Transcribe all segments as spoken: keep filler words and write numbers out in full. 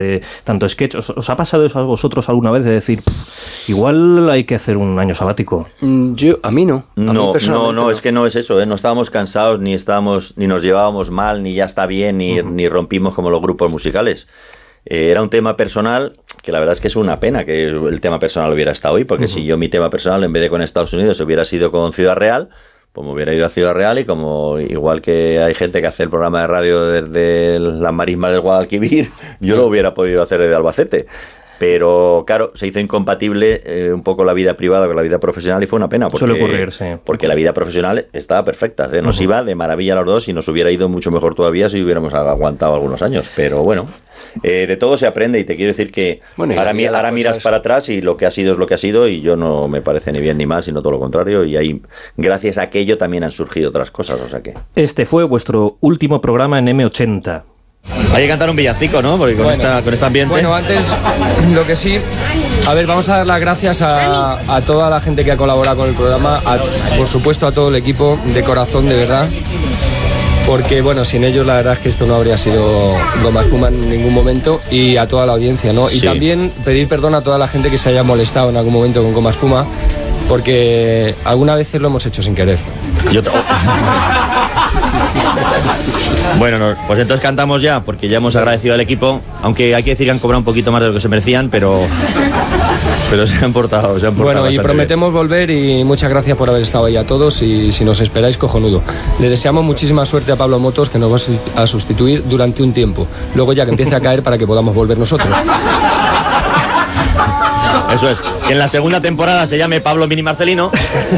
Eh, tanto sketch, ¿os, ¿os ha pasado eso a vosotros alguna vez de decir, igual hay que hacer un año sabático? Yo, a mí no. A no, mí no, no, no, es que no es eso, ¿eh? No estábamos cansados, ni estábamos, ni nos llevábamos mal, ni ya está bien, ni, uh-huh. ni rompimos como los grupos musicales. Eh, era un tema personal que la verdad es que es una pena que el tema personal hubiera estado hoy, porque uh-huh. si yo mi tema personal en vez de con Estados Unidos hubiera sido con Ciudad Real, pues me hubiera ido a Ciudad Real, y como igual que hay gente que hace el programa de radio desde las marismas del Guadalquivir, yo lo hubiera podido hacer desde Albacete. Pero claro, se hizo incompatible eh, un poco la vida privada con la vida profesional, y fue una pena. Porque, Suele ocurrir, sí. Porque la vida profesional estaba perfecta. ¿eh? Nos uh-huh. iba de maravilla a los dos, y nos hubiera ido mucho mejor todavía si hubiéramos aguantado algunos años. Pero bueno, eh, de todo se aprende, y te quiero decir que bueno, ahora, mi, ahora miras es... para atrás y lo que ha sido es lo que ha sido, y yo no me parece ni bien ni mal, sino todo lo contrario. Y ahí, gracias a aquello, también han surgido otras cosas. O sea que... Este fue vuestro último programa en eme ochenta. Hay que cantar un villancico, ¿no? Porque con, bueno, esta, con este ambiente... Bueno, antes, lo que sí... A ver, vamos a dar las gracias a, a toda la gente que ha colaborado con el programa, a, por supuesto a todo el equipo, de corazón, de verdad. Porque, bueno, sin ellos la verdad es que esto no habría sido Goma Espuma en ningún momento, y a toda la audiencia, ¿no? Y sí. también pedir perdón a toda la gente que se haya molestado en algún momento con Goma Espuma, porque algunas veces lo hemos hecho sin querer. Yo te... Bueno, no, pues entonces cantamos ya, porque ya hemos agradecido al equipo, aunque hay que decir que han cobrado un poquito más de lo que se merecían, pero pero se han portado, se han portado. Bueno, y prometemos bien. volver, y muchas gracias por haber estado ahí a todos, y si nos esperáis, cojonudo. Le deseamos muchísima suerte a Pablo Motos, que nos va a sustituir durante un tiempo, luego ya que empiece a caer para que podamos volver nosotros. Eso es, que en la segunda temporada se llame Pablo Mini Marcelino.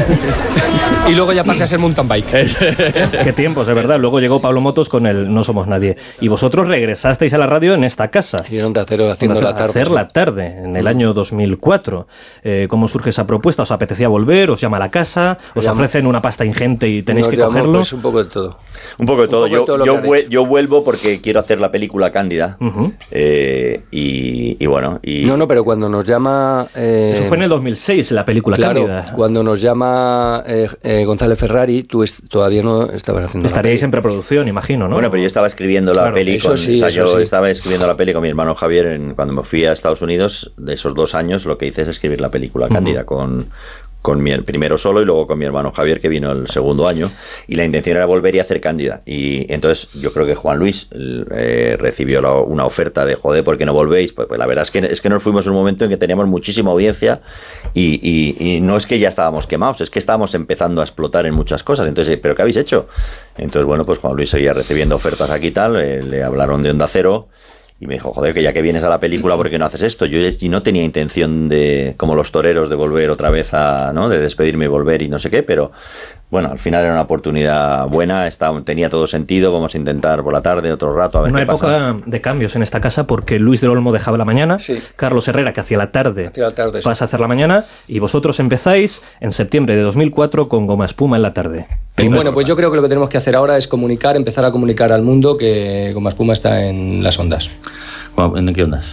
Y luego ya pase a ser mountain bike. Qué tiempos, de verdad. Luego llegó Pablo Motos con el No Somos Nadie. Y vosotros regresasteis a la radio en esta casa. Y en Onda Cero haciendo la tarde. Hacer la tarde, en el año dos mil cuatro. Eh, ¿Cómo surge esa propuesta? ¿Os apetecía volver? ¿Os llama a la casa? ¿Os ofrecen una pasta ingente y tenéis que cogerlo? Pues un poco de todo. Un poco de todo. Yo, todo yo, vu- yo vuelvo porque quiero hacer la película Cándida. Uh-huh. Eh, y, y bueno. Y... No, no, pero cuando nos llama... Eh, Eso fue en el dos mil seis, la película claro, Cándida. Cuando nos llama eh, eh, González Ferrari, tú est- todavía no estabas haciendo. Estaríais en preproducción, imagino, ¿no? Bueno, pero yo estaba escribiendo la claro, peli. Con, sí, o sea, yo sí. estaba escribiendo la peli con mi hermano Javier en, cuando me fui a Estados Unidos. De esos dos años, lo que hice es escribir la película Cándida uh-huh. con. con mi primero solo y luego con mi hermano Javier, que vino el segundo año, y la intención era volver y hacer Cándida. Y entonces yo creo que Juan Luis eh, recibió la, una oferta de joder, ¿por qué no volvéis? Pues, pues la verdad es que, es que nos fuimos en un momento en que teníamos muchísima audiencia y, y, y no es que ya estábamos quemados, es que estábamos empezando a explotar en muchas cosas. Entonces, ¿pero qué habéis hecho? Entonces, bueno, pues Juan Luis seguía recibiendo ofertas aquí y tal, eh, le hablaron de Onda Cero. Y me dijo, joder, que ya que vienes a la película, ¿por qué no haces esto? Yo no tenía intención de, como los toreros, de volver otra vez a, ¿no? De despedirme y volver y no sé qué, pero bueno, al final era una oportunidad buena, estaba, tenía todo sentido, vamos a intentar por la tarde, otro rato, a ver una qué época pasa. De cambios en esta casa, porque Luis del Olmo dejaba la mañana, sí. Carlos Herrera, que hacía la tarde, hacía la tarde pasa sí. a hacer la mañana, y vosotros empezáis en septiembre de dos mil cuatro con Goma Espuma en la tarde. Primero, bueno, pues yo creo que lo que tenemos que hacer ahora es comunicar, empezar a comunicar al mundo que Goma Espuma está en las ondas. ¿En qué ondas?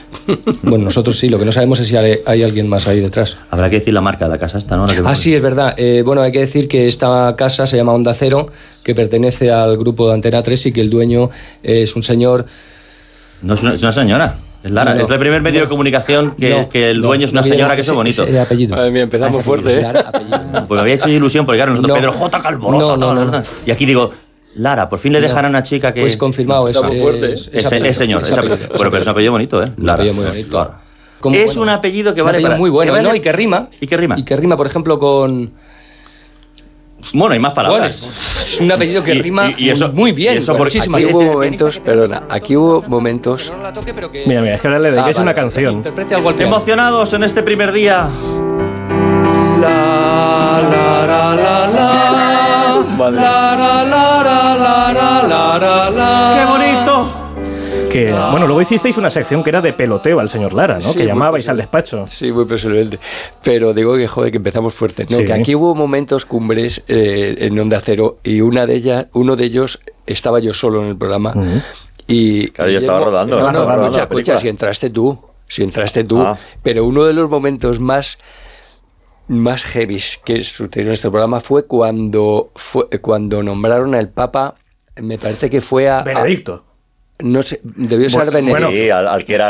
Bueno, nosotros sí, lo que no sabemos es si hay, hay alguien más ahí detrás. Habrá que decir la marca de la casa esta, ¿no? La que ah, sí, es verdad. Eh, bueno, hay que decir que esta casa se llama Onda Cero, que pertenece al grupo de Antena tres y que el dueño es un señor... No es una, es una señora. Es Lara, no, es el primer medio no, de comunicación que, no, que el dueño no, es una señora, que es bonito. Ese apellido. Madre mía, empezamos ah, fuerte, ¿eh? Lara, pues me había hecho ilusión, porque claro, nosotros, no, Pedro J. Calborota. No, no, no, no. Y aquí digo... Lara, por fin le dejan no. a una chica que... Pues confirmado, es, muy fuerte. Es, es, es, es señor, es apellido. Bueno, pero es un apellido bonito, ¿eh? Un apellido muy bonito. Claro. Es bueno, un apellido que vale apellido para... muy bueno, vale, ¿no? Y que rima. Y que rima. Y que rima, por ejemplo, con... Bueno, hay más palabras. Bueno, es un apellido que y, rima y, y eso, muy bien. Y eso por, aquí hubo momentos, perdona, aquí hubo momentos... Mira, mira, es que ahora le dedicáis ah, vale, una canción. Interprete algo al piano. Emocionados en este primer día. La, la, la, la, la. Vale. La, la, la, la, la, la, la, la. ¡Qué bonito! Que, bueno, luego hicisteis una sección que era de peloteo al señor Lara, ¿no? Sí, que llamabais al despacho. Sí, muy personalmente. Pero digo que, joder, que empezamos fuerte. No, sí. Que aquí hubo momentos cumbres eh, en Onda Cero y una de ellas, uno de ellos estaba yo solo en el programa. Uh-huh. Y claro, yo estaba rodando. No, no, estaba rodando escucha, escucha, si entraste tú, si entraste tú. Ah. Pero uno de los momentos más... más heavy que sucedió en este programa fue cuando fue cuando nombraron al Papa, me parece que fue a... Benedicto. A, no sé, debió ser pues, Benedicto. Bueno, sí, al, al que era